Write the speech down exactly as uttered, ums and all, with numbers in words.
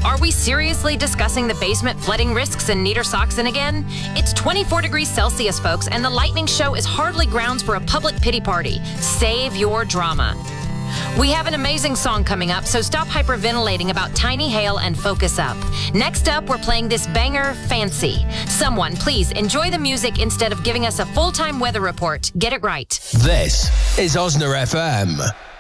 Are we seriously discussing the basement flooding risks in Niedersachsen again? It's twenty-four degrees Celsius, folks, and the lightning show is hardly grounds for a public pity party. Save your drama. We have an amazing song coming up, so stop hyperventilating about tiny hail and focus up. Next up, we're playing this banger, Fancy. Someone, please enjoy the music instead of giving us a full-time weather report. Get it right. This is Osna F M.